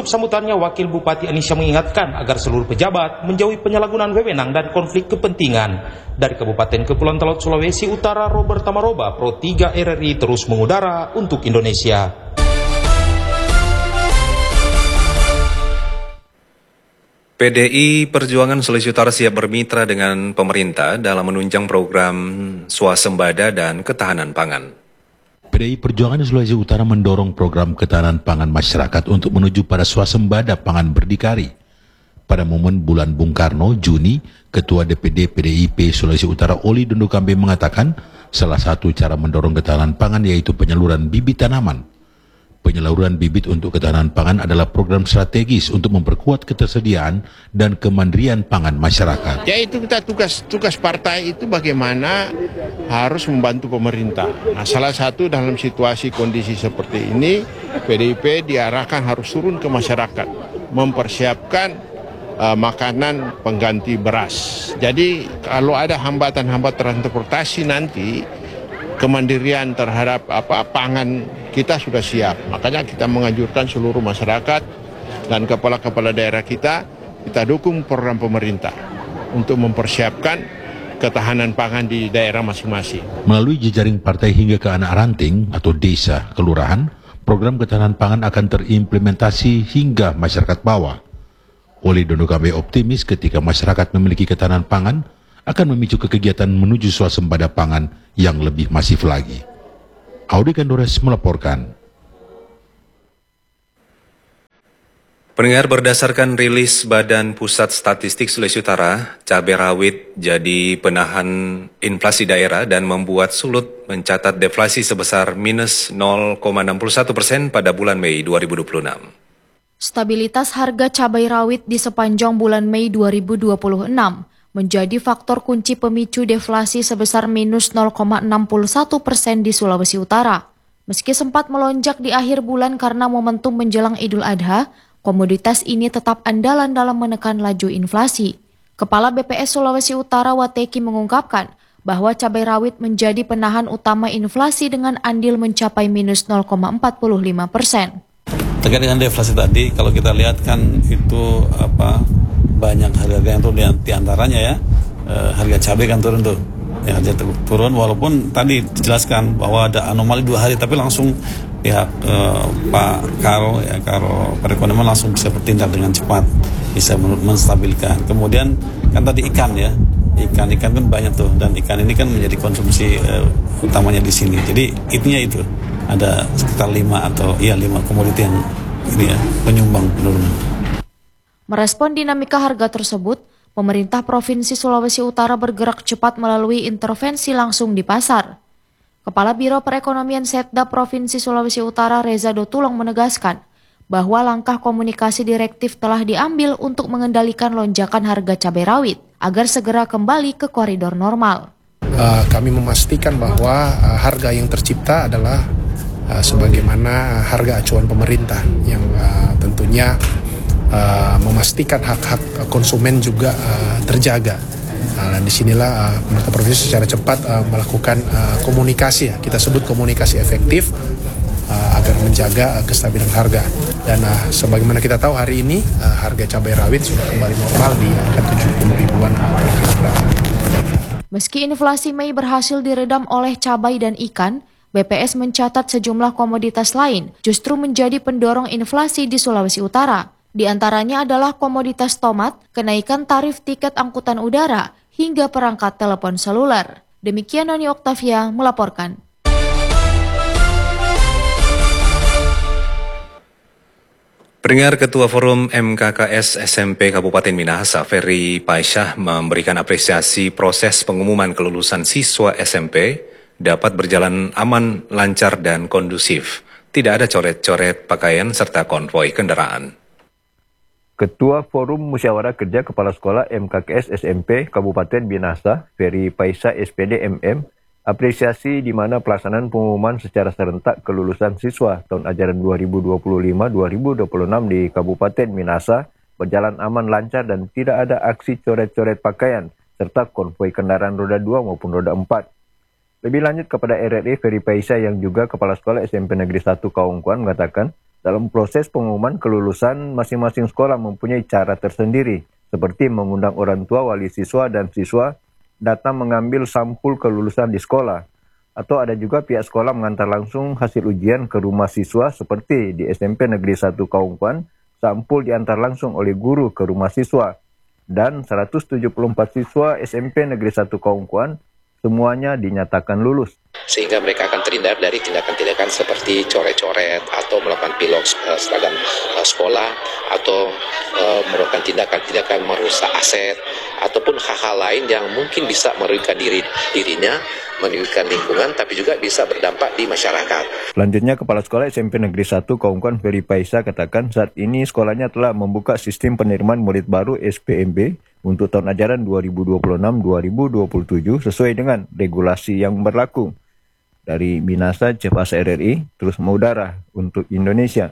Menutup sambutannya, Wakil Bupati Anisya mengingatkan agar seluruh pejabat menjauhi penyalahgunaan wewenang dan konflik kepentingan. Dari Kabupaten Kepulauan Talaut, Sulawesi Utara, Robert Tamaroba, Pro 3 RRI terus mengudara untuk Indonesia. PDI Perjuangan Sulawesi Utara siap bermitra dengan pemerintah dalam menunjang program swasembada dan ketahanan pangan. PDI Perjuangan Sulawesi Utara mendorong program ketahanan pangan masyarakat untuk menuju pada swasembada pangan berdikari. Pada momen bulan Bung Karno, Juni, Ketua DPD PDIP Sulawesi Utara Oli Dondo Kambe mengatakan salah satu cara mendorong ketahanan pangan yaitu penyaluran bibit tanaman. Penyaluran bibit untuk ketahanan pangan adalah program strategis untuk memperkuat ketersediaan dan kemandirian pangan masyarakat. Yaitu kita tugas partai itu bagaimana harus membantu pemerintah. Nah, salah satu dalam situasi kondisi seperti ini, PDIP diarahkan harus turun ke masyarakat, mempersiapkan makanan pengganti beras. Jadi kalau ada hambatan-hambatan transportasi nanti, kemandirian terhadap pangan kita sudah siap. Makanya kita menganjurkan seluruh masyarakat dan kepala-kepala daerah kita dukung program pemerintah untuk mempersiapkan ketahanan pangan di daerah masing-masing. Melalui jejaring partai hingga ke anak ranting atau desa, kelurahan, program ketahanan pangan akan terimplementasi hingga masyarakat bawah. Oli Dondo Kambe optimis ketika masyarakat memiliki ketahanan pangan akan memicu kegiatan menuju swasembada pangan yang lebih masif lagi. Audi Kandores melaporkan. Pendengar, berdasarkan rilis Badan Pusat Statistik Sulawesi Utara, cabai rawit jadi penahan inflasi daerah dan membuat Sulut mencatat deflasi sebesar minus 0,61% pada bulan Mei 2026. Stabilitas harga cabai rawit di sepanjang bulan Mei 2026 menjadi faktor kunci pemicu deflasi sebesar minus 0,61% di Sulawesi Utara. Meski sempat melonjak di akhir bulan karena momentum menjelang Idul Adha, komoditas ini tetap andalan dalam menekan laju inflasi. Kepala BPS Sulawesi Utara Wateki mengungkapkan bahwa cabai rawit menjadi penahan utama inflasi dengan andil mencapai minus 0,45%. Terkait dengan deflasi tadi, kalau kita lihat kan itu banyak harga yang turun, di antaranya ya harga cabai kan turun tuh, ya, harga turun walaupun tadi dijelaskan bahwa ada anomali 2 hari, tapi langsung pihak Pak Karo perekonomian langsung bisa bertindak dengan cepat, bisa menstabilkan. Kemudian kan tadi ikan kan banyak tuh, dan ikan ini kan menjadi konsumsi utamanya di sini. Jadi intinya itu ada sekitar 5 komoditi yang ini ya penyumbang penurunan. Merespon dinamika harga tersebut, pemerintah Provinsi Sulawesi Utara bergerak cepat melalui intervensi langsung di pasar. Kepala Biro Perekonomian Setda Provinsi Sulawesi Utara Reza Dotulong menegaskan bahwa langkah komunikasi direktif telah diambil untuk mengendalikan lonjakan harga cabai rawit agar segera kembali ke koridor normal. Kami memastikan bahwa harga yang tercipta adalah sebagaimana harga acuan pemerintah yang tentunya memastikan hak-hak konsumen juga terjaga. Nah, disinilah pemerintah provinsi secara cepat melakukan komunikasi, kita sebut komunikasi efektif agar menjaga kestabilan harga. Dan sebagaimana kita tahu hari ini harga cabai rawit sudah kembali normal di angka 70 ribuan per kilogram. Meski inflasi Mei berhasil diredam oleh cabai dan ikan, BPS mencatat sejumlah komoditas lain justru menjadi pendorong inflasi di Sulawesi Utara. Di antaranya adalah komoditas tomat, kenaikan tarif tiket angkutan udara, hingga perangkat telepon seluler. Demikian Noni Oktavia melaporkan. Pendengar, Ketua Forum MKKS SMP Kabupaten Minahasa, Ferry Paisyah, memberikan apresiasi proses pengumuman kelulusan siswa SMP dapat berjalan aman, lancar, dan kondusif. Tidak ada coret-coret pakaian serta konvoi kendaraan. Ketua Forum Musyawarah Kerja Kepala Sekolah MKKS SMP Kabupaten Minahasa, Ferry Paisyah SPD MM, apresiasi di mana pelaksanaan pengumuman secara serentak kelulusan siswa tahun ajaran 2025-2026 di Kabupaten Minahasa berjalan aman, lancar, dan tidak ada aksi coret-coret pakaian serta konvoi kendaraan roda 2 maupun roda 4. Lebih lanjut kepada RRI, Ferry Paisyah yang juga Kepala Sekolah SMP Negeri 1 Kaungkuan mengatakan, Dalam proses pengumuman kelulusan, masing-masing sekolah mempunyai cara tersendiri, seperti mengundang orang tua, wali siswa, dan siswa datang mengambil sampul kelulusan di sekolah. Atau ada juga pihak sekolah mengantar langsung hasil ujian ke rumah siswa, seperti di SMP Negeri 1 Kaungkuan, sampul diantar langsung oleh guru ke rumah siswa. Dan 174 siswa SMP Negeri 1 Kaungkuan semuanya dinyatakan lulus. Sehingga mereka akan terhindar dari tindakan-tindakan seperti coret-coret atau melakukan pilok seragam sekolah atau melakukan tindakan-tindakan merusak aset ataupun hal-hal lain yang mungkin bisa merugikan dirinya, merugikan lingkungan, tapi juga bisa berdampak di masyarakat. Selanjutnya, Kepala Sekolah SMP Negeri 1 Kaungkuan Ferry Paisa katakan saat ini sekolahnya telah membuka sistem penerimaan murid baru SPMB untuk tahun ajaran 2026-2027 sesuai dengan regulasi yang berlaku. Dari Minasa, Chef Asa RRI, terus mengudara untuk Indonesia.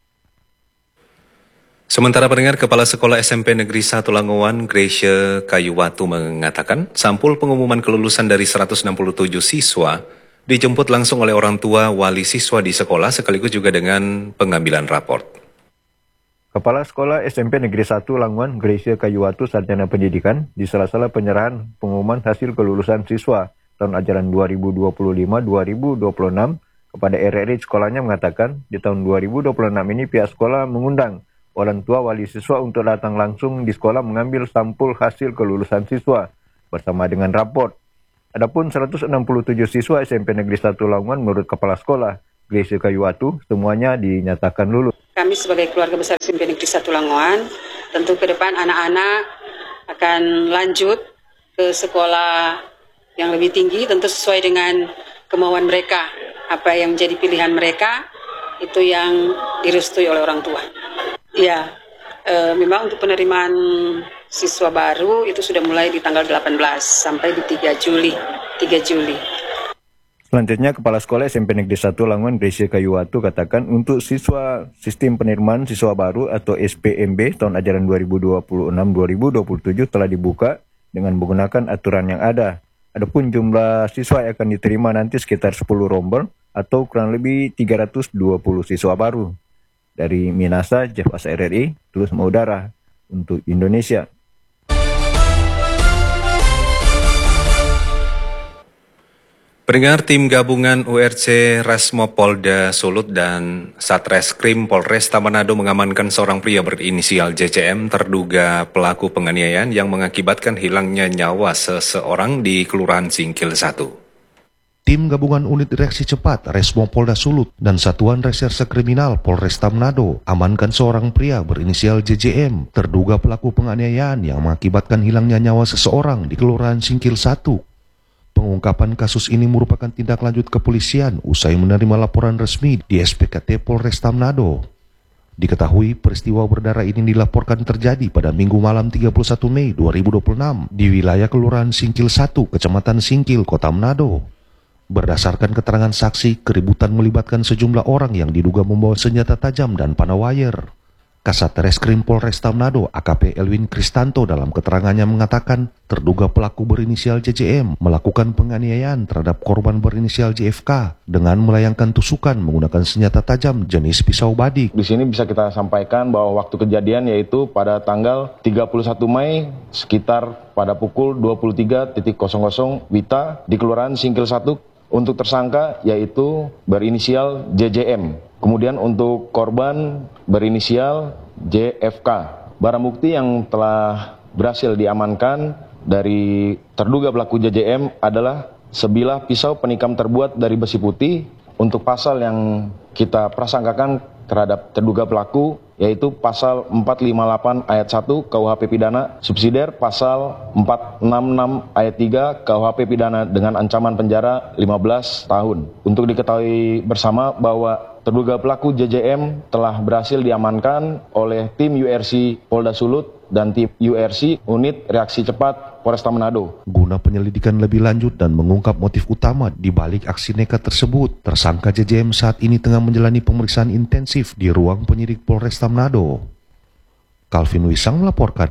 Sementara pendengar, Kepala Sekolah SMP Negeri 1 Langowan, Gracia Kayuwatu mengatakan, sampul pengumuman kelulusan dari 167 siswa dijemput langsung oleh orang tua wali siswa di sekolah sekaligus juga dengan pengambilan raport. Kepala Sekolah SMP Negeri 1 Langowan, Gracia Kayuwatu, Sarjana Pendidikan, di sela-sela penyerahan pengumuman hasil kelulusan siswa tahun ajaran 2025-2026 kepada RRI sekolahnya mengatakan, di tahun 2026 ini pihak sekolah mengundang orang tua wali siswa untuk datang langsung di sekolah mengambil sampul hasil kelulusan siswa bersama dengan raport. Adapun 167 siswa SMP Negeri 1 Langowan menurut Kepala Sekolah Gracia Kayuwatu semuanya dinyatakan lulus. Kami sebagai keluarga besar SMP Negeri 1 Langowan, tentu ke depan anak-anak akan lanjut ke sekolah yang lebih tinggi, tentu sesuai dengan kemauan mereka. Apa yang menjadi pilihan mereka, itu yang direstui oleh orang tua. Ya, memang untuk penerimaan siswa baru itu sudah mulai di tanggal 18 sampai di 3 Juli. Selanjutnya, Kepala Sekolah SMP Negeri 1 Langowan Gracia Kayuwatu katakan untuk siswa sistem penerimaan siswa baru atau SPMB tahun ajaran 2026-2027 telah dibuka dengan menggunakan aturan yang ada. Adapun jumlah siswa yang akan diterima nanti sekitar 10 rombel atau kurang lebih 320 siswa baru. Dari Minasa, Chef Asa RRI, terus mengudara untuk Indonesia. Pendengar, tim gabungan URC Resmo Polda Sulut dan Satreskrim Polresta Manado mengamankan seorang pria berinisial JCM terduga pelaku penganiayaan yang mengakibatkan hilangnya nyawa seseorang di Kelurahan Singkil 1. Tim gabungan unit reaksi cepat Resmo Polda Sulut dan Satuan Reserse Kriminal Polresta Manado amankan seorang pria berinisial JCM terduga pelaku penganiayaan yang mengakibatkan hilangnya nyawa seseorang di Kelurahan Singkil 1. Pengungkapan kasus ini merupakan tindak lanjut kepolisian usai menerima laporan resmi di SPKT Polresta Manado. Diketahui peristiwa berdarah ini dilaporkan terjadi pada Minggu malam 31 Mei 2026 di wilayah Kelurahan Singkil 1, Kecamatan Singkil, Kota Manado. Berdasarkan keterangan saksi, keributan melibatkan sejumlah orang yang diduga membawa senjata tajam dan panah wire. Kasat Reskrim Polresta Manado AKP Elwin Kristanto dalam keterangannya mengatakan terduga pelaku berinisial JCM melakukan penganiayaan terhadap korban berinisial JFK dengan melayangkan tusukan menggunakan senjata tajam jenis pisau badik. Di sini bisa kita sampaikan bahwa waktu kejadian yaitu pada tanggal 31 Mei sekitar pada pukul 23.00 WITA di Kelurahan Singkil 1. Untuk tersangka yaitu berinisial JJM. Kemudian untuk korban berinisial JFK. Barang bukti yang telah berhasil diamankan dari terduga pelaku JJM adalah sebilah pisau penikam terbuat dari besi putih. Untuk pasal yang kita prasangkakan terhadap terduga pelaku yaitu pasal 458 ayat 1 KUHP pidana, subsidiar pasal 466 ayat 3 KUHP pidana dengan ancaman penjara 15 tahun. Untuk diketahui bersama bahwa terduga pelaku JJM telah berhasil diamankan oleh tim URC Polda Sulut dan tim URC Unit Reaksi Cepat Polresta Manado. Guna penyelidikan lebih lanjut dan mengungkap motif utama di balik aksi nekat tersebut, tersangka JJM saat ini tengah menjalani pemeriksaan intensif di ruang penyidik Polresta Manado. Calvin Wisang melaporkan.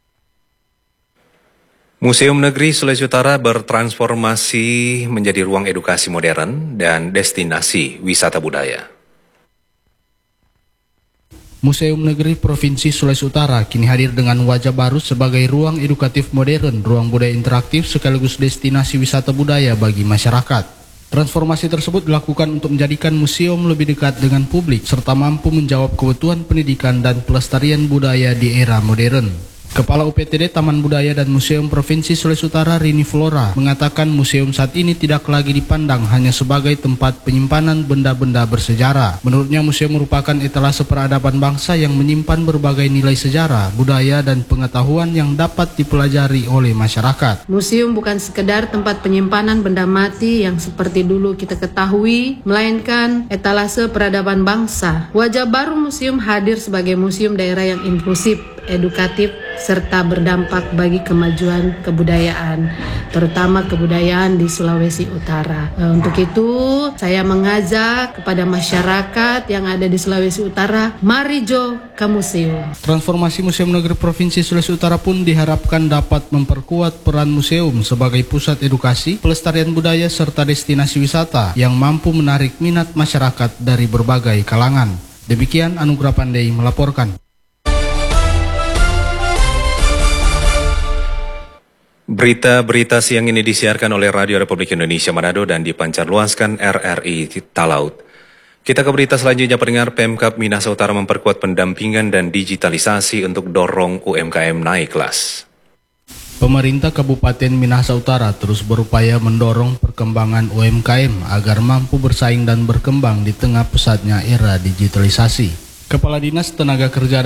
Museum Negeri Sulawesi Utara bertransformasi menjadi ruang edukasi modern dan destinasi wisata budaya. Museum Negeri Provinsi Sulawesi Utara kini hadir dengan wajah baru sebagai ruang edukatif modern, ruang budaya interaktif sekaligus destinasi wisata budaya bagi masyarakat. Transformasi tersebut dilakukan untuk menjadikan museum lebih dekat dengan publik serta mampu menjawab kebutuhan pendidikan dan pelestarian budaya di era modern. Kepala UPTD Taman Budaya dan Museum Provinsi Sulawesi Utara Rini Flora mengatakan museum saat ini tidak lagi dipandang hanya sebagai tempat penyimpanan benda-benda bersejarah. Menurutnya museum merupakan etalase peradaban bangsa yang menyimpan berbagai nilai sejarah, budaya dan pengetahuan yang dapat dipelajari oleh masyarakat. Museum bukan sekedar tempat penyimpanan benda mati yang seperti dulu kita ketahui, melainkan etalase peradaban bangsa. Wajah baru museum hadir sebagai museum daerah yang inklusif, edukatif, serta berdampak bagi kemajuan kebudayaan, terutama kebudayaan di Sulawesi Utara. Untuk itu, saya mengajak kepada masyarakat yang ada di Sulawesi Utara, mari jo ke museum. Transformasi Museum Negeri Provinsi Sulawesi Utara pun diharapkan dapat memperkuat peran museum sebagai pusat edukasi, pelestarian budaya, serta destinasi wisata yang mampu menarik minat masyarakat dari berbagai kalangan. Demikian Anugrah Pandey melaporkan. Berita-berita siang ini disiarkan oleh Radio Republik Indonesia Manado dan dipancarluaskan RRI Talaut. Kita ke berita selanjutnya. Pendengar, Pemkab Minahasa Utara memperkuat pendampingan dan digitalisasi untuk dorong UMKM naik kelas. Pemerintah Kabupaten Minahasa Utara terus berupaya mendorong perkembangan UMKM agar mampu bersaing dan berkembang di tengah pesatnya era digitalisasi. Kepala Dinas Tenaga Kerja